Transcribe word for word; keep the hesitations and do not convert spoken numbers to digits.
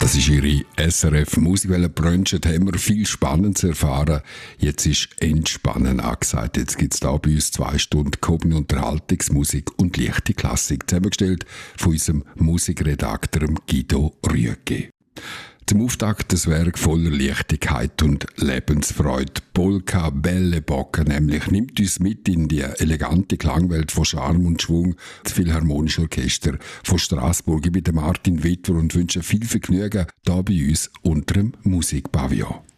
Das ist Ihre S R F Musikwelle Brunch. Da haben wir viel Spannendes erfahren. Jetzt ist Entspannen angesagt. Jetzt gibt es da bei uns zwei Stunden gehobene Unterhaltungsmusik und leichte Klassik, zusammengestellt von unserem Musikredakteur Guido Rüeggi. Zum Auftakt das Werk voller Leichtigkeit und Lebensfreude. Polka Belle Bocca nämlich nimmt uns mit in die elegante Klangwelt von Charme und Schwung. Das Philharmonische Orchester von Straßburg. Ich bin Martin Wittwer und wünsche viel Vergnügen hier bei uns unter dem Musikpavillon.